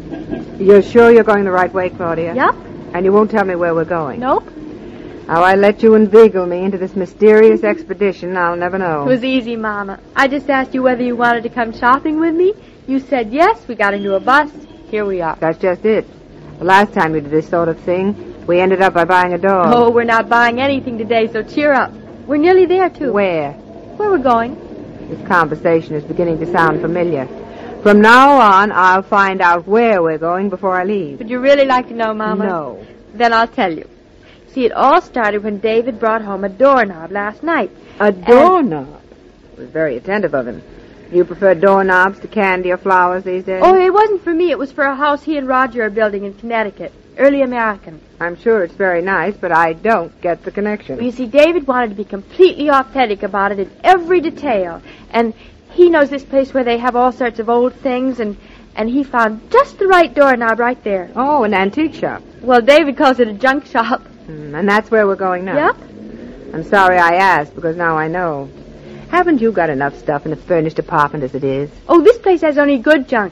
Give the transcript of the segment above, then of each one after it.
You're sure you're going the right way, Claudia? Yep. And you won't tell me where we're going? Nope. How I let you inveigle me into this mysterious expedition, I'll never know. It was easy, Mama. I just asked you whether you wanted to come shopping with me. You said yes. We got into a bus. Here we are. That's just it. The last time we did this sort of thing, we ended up by buying a dog. Oh, we're not buying anything today, so cheer up. We're nearly there, too. Where? Where we're going. This conversation is beginning to sound familiar. From now on, I'll find out where we're going before I leave. Would you really like to know, Mama? No. Then I'll tell you. See, it all started when David brought home a doorknob last night. A doorknob? It was very attentive of him. Do you prefer doorknobs to candy or flowers these days? Oh, it wasn't for me. It was for a house he and Roger are building in Connecticut. Early American. I'm sure it's very nice, but I don't get the connection. Well, you see, David wanted to be completely authentic about it in every detail. And he knows this place where they have all sorts of old things, and he found just the right doorknob right there. Oh, an antique shop. Well, David calls it a junk shop. And that's where we're going now? Yep. I'm sorry I asked, because now I know. Haven't you got enough stuff in the furnished apartment as it is? Oh, this place has only good junk.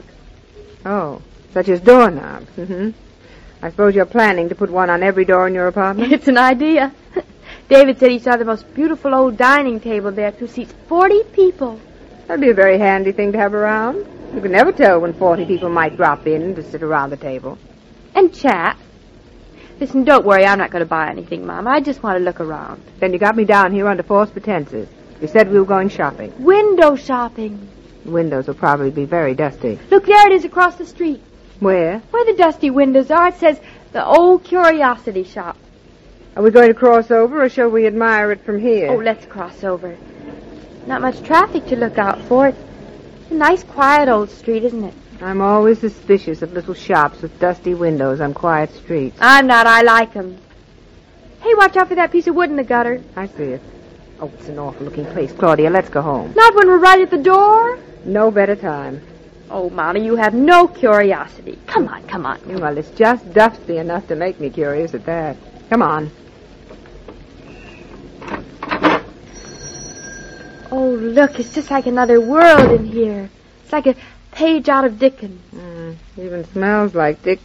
Oh, such as doorknobs. Mm-hmm. I suppose you're planning to put one on every door in your apartment? It's an idea. David said he saw the most beautiful old dining table there to seat 40 people. That'd be a very handy thing to have around. You can never tell when 40 people might drop in to sit around the table. And chat. Listen, don't worry, I'm not going to buy anything, Mama. I just want to look around. Then you got me down here under false pretenses. You said we were going shopping. Window shopping. The windows will probably be very dusty. Look, there it is across the street. Where? Where the dusty windows are, it says the Old Curiosity Shop. Are we going to cross over, or shall we admire it from here? Oh, let's cross over. Not much traffic to look out for. It's a nice, quiet old street, isn't it? I'm always suspicious of little shops with dusty windows on quiet streets. I'm not. I like them. Hey, watch out for that piece of wood in the gutter. I see it. Oh, it's an awful-looking place. Claudia, let's go home. Not when we're right at the door. No better time. Oh, Mama, you have no curiosity. Come on, come on. Well, it's just dusty enough to make me curious at that. Come on. Oh, look, it's just like another world in here. It's like a page out of Dickens. Even smells like Dick.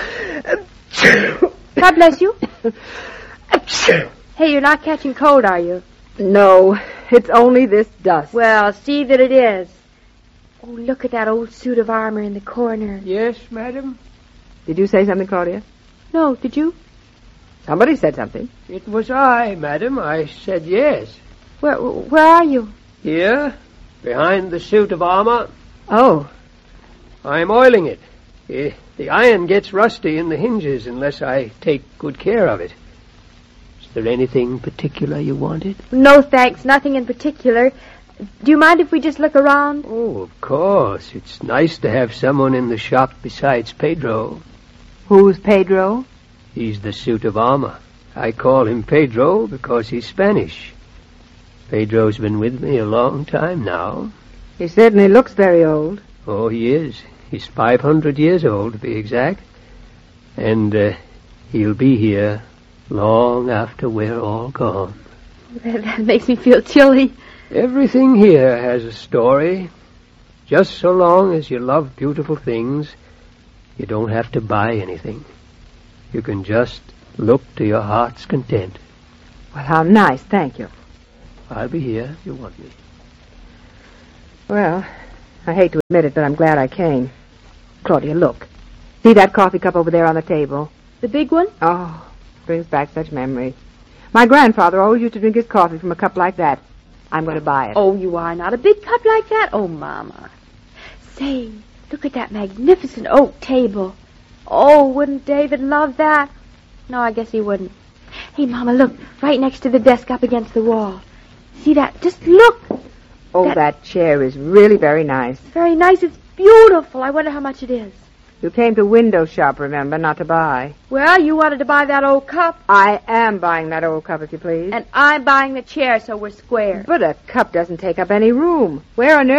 God bless you. Hey, you're not catching cold, are you? No, it's only this dust. Well, see that it is. Oh, look at that old suit of armor in the corner. Yes, madam? Did you say something, Claudia? No, did you? Somebody said something. It was I, madam. I said yes. Where are you? Here, behind the suit of armor. Oh. I'm oiling it. The iron gets rusty in the hinges unless I take good care of it. Is there anything particular you wanted? No, thanks. Nothing in particular. Do you mind if we just look around? Oh, of course. It's nice to have someone in the shop besides Pedro. Who's Pedro? He's the suit of armor. I call him Pedro because he's Spanish. Pedro's been with me a long time now. He certainly looks very old. Oh, he is. He's 500 years old, to be exact. And he'll be here long after we're all gone. That makes me feel chilly. Everything here has a story. Just so long as you love beautiful things, you don't have to buy anything. You can just look to your heart's content. Well, how nice. Thank you. I'll be here if you want me. Well, I hate to admit it, but I'm glad I came. Claudia, look. See that coffee cup over there on the table? The big one? Oh, brings back such memories. My grandfather always used to drink his coffee from a cup like that. I'm going to buy it. Oh, you are not. A big cup like that? Oh, Mama. Say, look at that magnificent oak table. Oh, wouldn't David love that? No, I guess he wouldn't. Hey, Mama, look. Right next to the desk up against the wall. See that? Just look. Oh, that chair is really very nice. Very nice. It's beautiful. I wonder how much it is. You came to window shop, remember, not to buy. Well, you wanted to buy that old cup. I am buying that old cup, if you please. And I'm buying the chair, so we're square. But a cup doesn't take up any room. Where on earth